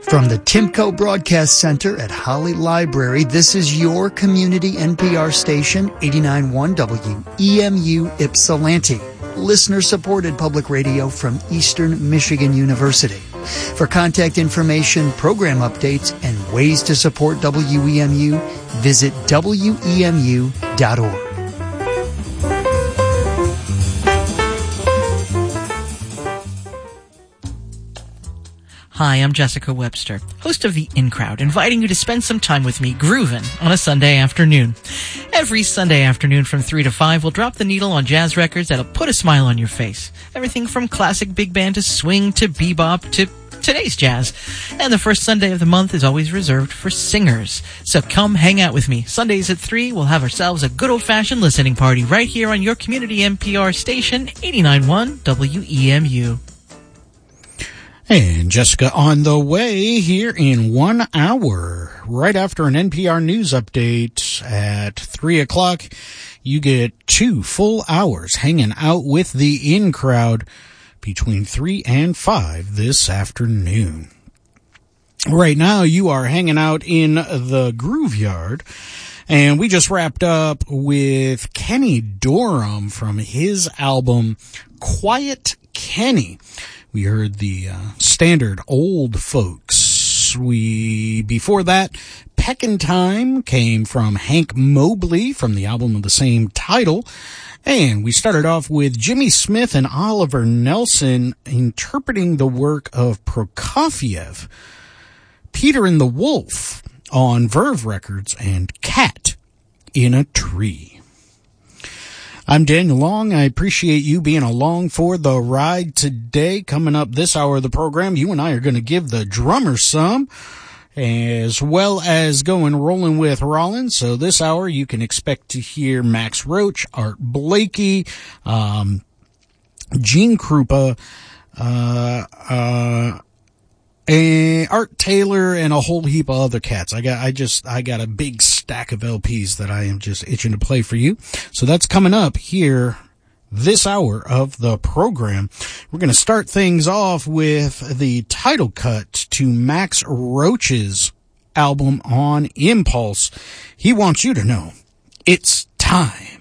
From the Timco Broadcast Center at Holly Library, this is your community NPR station, 89.1 WEMU Ypsilanti, listener-supported public radio from Eastern Michigan University. For contact information, program updates, and ways to support WEMU, visit WEMU.org. Hi, I'm Jessica Webster, host of The In Crowd, inviting you to spend some time with me groovin' on a Sunday afternoon. Every Sunday afternoon from 3 to 5, we'll drop the needle on jazz records that'll put a smile on your face. Everything from classic big band to swing to bebop to today's jazz. And the first Sunday of the month is always reserved for singers. So come hang out with me. Sundays at 3, we'll have ourselves a good old-fashioned listening party right here on your community NPR station, 89.1 WEMU. And Jessica on the way here in 1 hour. Right after an NPR news update at 3 o'clock, you get 2 full hours hanging out with the In Crowd between 3 and 5 this afternoon. Right now, you are hanging out in the Groove Yard, and we just wrapped up with Kenny Dorham from his album Quiet Kenny. We heard the standard Old Folks. Before that, Peckin' Time came from Hank Mobley from the album of the same title. And we started off with Jimmy Smith and Oliver Nelson interpreting the work of Prokofiev, Peter and the Wolf on Verve Records, and Cat in a Tree. I'm Daniel Long. I appreciate you being along for the ride today. Coming up this hour of the program, you and I are going to give the drummer some, as well as rolling with Rollins. So this hour, you can expect to hear Max Roach, Art Blakey, Gene Krupa, Art Taylor, and a whole heap of other cats. I got a big stack of LPs that I am just itching to play for you. So that's coming up here this hour of the program. We're going to start things off with the title cut to Max Roach's album on Impulse. He wants you to know it's time.